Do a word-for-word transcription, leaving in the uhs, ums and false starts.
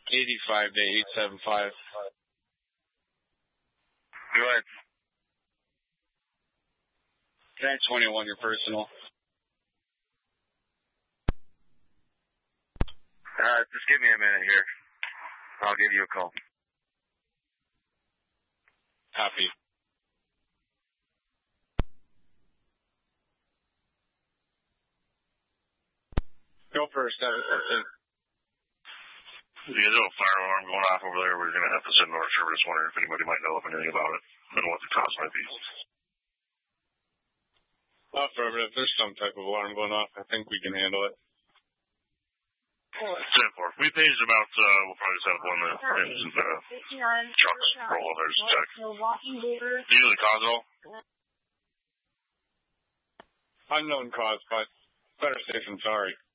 eighty-five to eight seven five. Go ahead. ten twenty-one, your personal. Uh, just give me a minute here. I'll give you a call. Copy. Go first, seven fourteen. You guys have a fire alarm going off over there. We're going to have to send an order service. Wondering if anybody might know anything about it and what the cost might be. Affirmative. There's some type of alarm going off. I think we can handle it. ten four. We paged about, uh, we'll probably just have one of the engines, uh, trucks roll over there to check. Do you know the cause at all? Unknown cause, but better safe than sorry.